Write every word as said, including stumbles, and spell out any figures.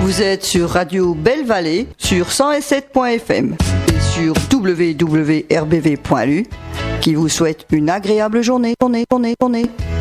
Vous êtes sur Radio Belle Vallée sur cent sept point f m et sur w w w point r b v point l u qui vous souhaite une agréable journée. journée, journée, journée.